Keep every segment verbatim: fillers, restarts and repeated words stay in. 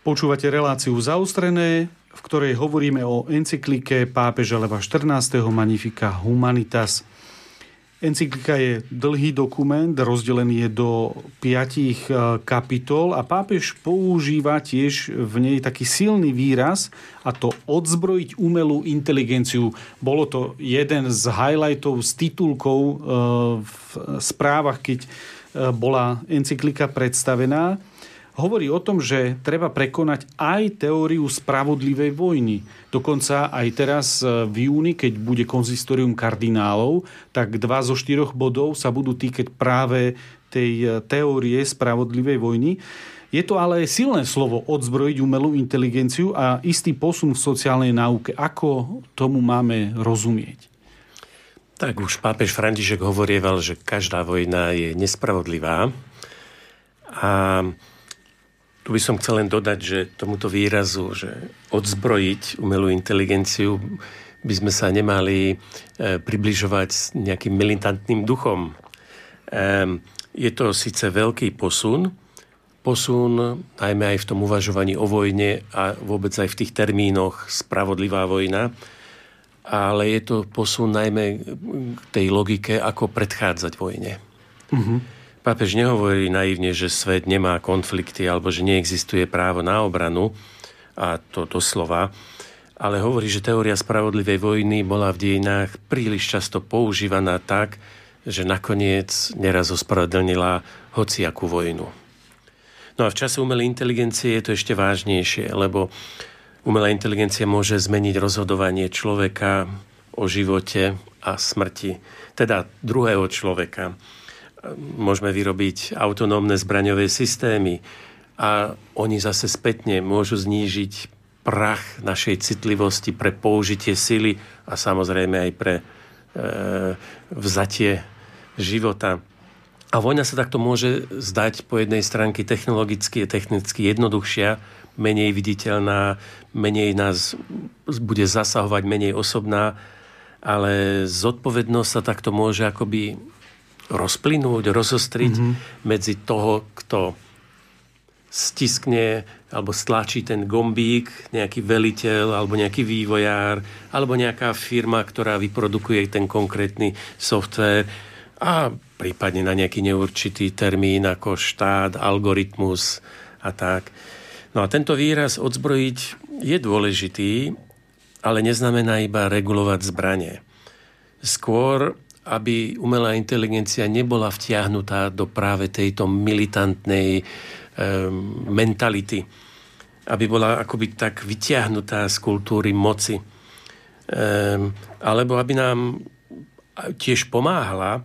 Počúvate reláciu Zaostrené, v ktorej hovoríme o encyklike pápeža Leva štrnásteho Magnificat Humanitas. Encyklika je dlhý dokument, rozdelený je do piatich kapitol a pápež používa tiež v nej taký silný výraz, a to odzbrojiť umelú inteligenciu. Bolo to jeden z highlightov, z titulkov v správach, keď bola encyklika predstavená. Hovorí o tom, že treba prekonať aj teóriu spravodlivej vojny. Dokonca aj teraz v júni, keď bude konzistorium kardinálov, tak dva zo štyroch bodov sa budú týkať práve tej teórie spravodlivej vojny. Je to ale silné slovo odzbrojiť umelú inteligenciu a istý posun v sociálnej náuke. Ako tomu máme rozumieť? Tak už pápež František hovorieval, že každá vojna je nespravodlivá. A tu by som chcel len dodať, že tomuto výrazu, že odzbrojiť umelú inteligenciu, by sme sa nemali e, približovať s nejakým militantným duchom. E, je to síce veľký posun, posun najmä aj v tom uvažovaní o vojne a vôbec aj v tých termínoch spravodlivá vojna, ale je to posun najmä k tej logike, ako predchádzať vojne. Mhm. Pápež nehovorí naivne, že svet nemá konflikty alebo že neexistuje právo na obranu, a to doslova, ale hovorí, že teória spravodlivej vojny bola v dejinách príliš často používaná tak, že nakoniec neraz ospravedlnila hociakú vojnu. No a v čase umelej inteligencie je to ešte vážnejšie, lebo umelá inteligencia môže zmeniť rozhodovanie človeka o živote a smrti, teda druhého človeka. Môžeme vyrobiť autonómne zbraňové systémy a oni zase spätne môžu znížiť prach našej citlivosti pre použitie sily a samozrejme aj pre e, vzatie života. A vojna sa takto môže zdať po jednej stránke technologicky a technicky jednoduchšia, menej viditeľná, menej nás bude zasahovať, menej osobná, ale zodpovednosť sa takto môže akoby rozplynúť, rozostriť mm-hmm. medzi toho, kto stiskne alebo stlačí ten gombík, nejaký veliteľ alebo nejaký vývojár alebo nejaká firma, ktorá vyprodukuje ten konkrétny softvér a prípadne na nejaký neurčitý termín ako štát, algoritmus a tak. No a tento výraz odzbrojiť je dôležitý, ale neznamená iba regulovať zbranie. Skôr aby umelá inteligencia nebola vtiahnutá do práve tejto militantnej e, mentality. Aby bola akoby tak vytiahnutá z kultúry moci. E, alebo aby nám tiež pomáhala e,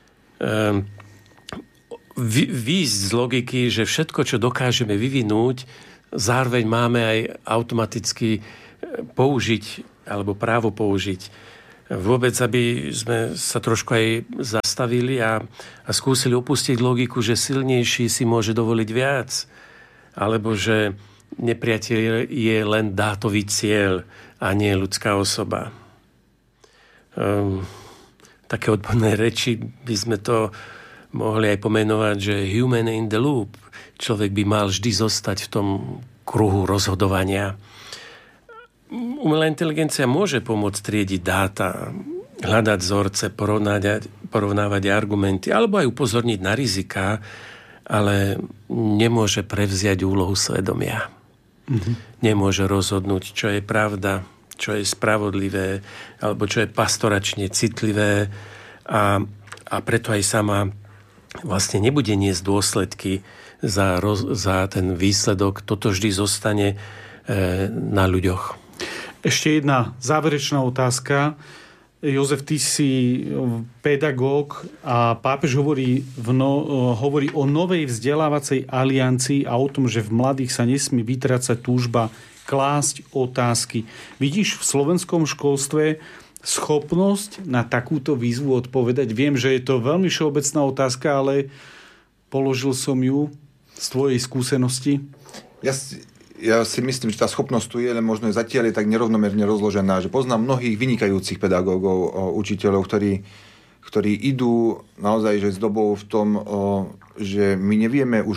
vy, výjsť z logiky, že všetko, čo dokážeme vyvinúť, zároveň máme aj automaticky použiť alebo právo použiť. Vôbec, aby sme sa trošku aj zastavili a, a skúsili opustiť logiku, že silnejší si môže dovoliť viac, alebo že nepriateľ je len dátový cieľ a nie ľudská osoba. Um, také odborné reči by sme to mohli aj pomenovať, že human in the loop. Človek by mal vždy zostať v tom kruhu rozhodovania. Umelá inteligencia môže pomôcť triediť dáta, hľadať vzorce, porovnávať, porovnávať argumenty, alebo aj upozorniť na riziká, ale nemôže prevziať úlohu svedomia. Mm-hmm. Nemôže rozhodnúť, čo je pravda, čo je spravodlivé, alebo čo je pastoračne citlivé a, a preto aj sama vlastne nebude niesť dôsledky za, roz, za ten výsledok. Toto vždy zostane e, na ľuďoch. Ešte jedna záverečná otázka. Jozef, ty si pedagóg a pápež hovorí, v no, hovorí o novej vzdelávacej aliancii a o tom, že v mladých sa nesmie vytrácať túžba klásť otázky. Vidíš v slovenskom školstve schopnosť na takúto výzvu odpovedať? Viem, že je to veľmi všeobecná otázka, ale položil som ju z tvojej skúsenosti. Ja si... Ja si myslím, že tá schopnosť tu je, ale možno zatiaľ je tak nerovnomerne rozložená, že poznám mnohých vynikajúcich pedagógov, učiteľov, ktorí, ktorí idú naozaj že s dobou v tom, že my nevieme už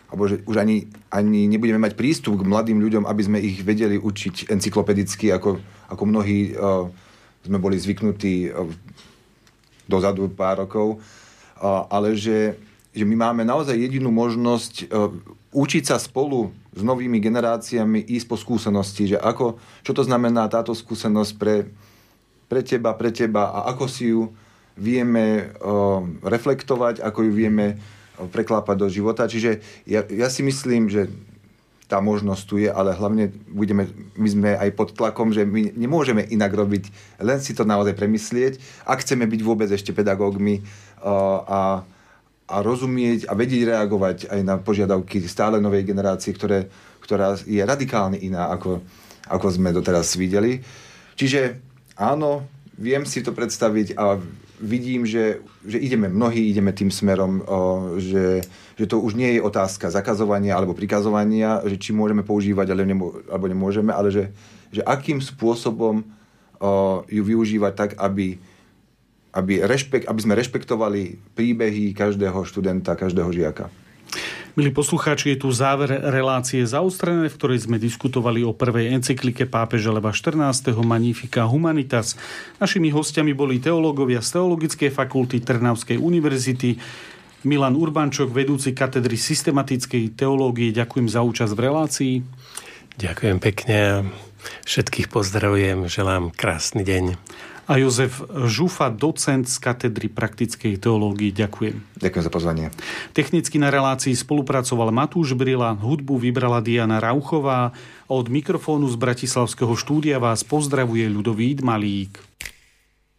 alebo že už ani, ani nebudeme mať prístup k mladým ľuďom, aby sme ich vedeli učiť encyklopedicky, ako, ako mnohí uh, sme boli zvyknutí uh, dozadu pár rokov, uh, ale že, že my máme naozaj jedinú možnosť uh, učiť sa spolu s novými generáciami, ísť po skúsenosti, že ako, čo to znamená táto skúsenosť pre, pre teba, pre teba a ako si ju vieme uh, reflektovať, ako ju vieme preklápať do života. Čiže ja, ja si myslím, že tá možnosť tu je, ale hlavne budeme, my sme aj pod tlakom, že my nemôžeme inak robiť, len si to naozaj premyslieť, ak chceme byť vôbec ešte pedagógmi uh, a, a rozumieť a vedieť reagovať aj na požiadavky stále novej generácie, ktoré, ktorá je radikálne iná, ako, ako sme doteraz videli. Čiže áno, viem si to predstaviť a vidím, že, že ideme, mnohí ideme tým smerom, o, že, že to už nie je otázka zakazovania alebo prikazovania, že či môžeme používať alebo nemôžeme, ale že, že akým spôsobom o, ju využívať tak, aby, aby, rešpekt, aby sme rešpektovali príbehy každého študenta, každého žiaka. Milí poslucháči, je tu záver relácie Zaostrené, v ktorej sme diskutovali o prvej encyklike pápeža Leva štrnásteho Magnificat Humanitas. Našimi hostiami boli teológovia z Teologickej fakulty Trnavskej univerzity, Milan Urbančok, vedúci katedry systematickej teológie. Ďakujem za účasť v relácii. Ďakujem pekne. Všetkých pozdravujem. Želám krásny deň. A Jozef Žufa, docent z katedry praktickej teológie. Ďakujem. Ďakujem za pozvanie. Technicky na relácii spolupracoval Matúš Brila, hudbu vybrala Diana Rauchová a od mikrofónu z bratislavského štúdia vás pozdravuje Ľudovít Malík.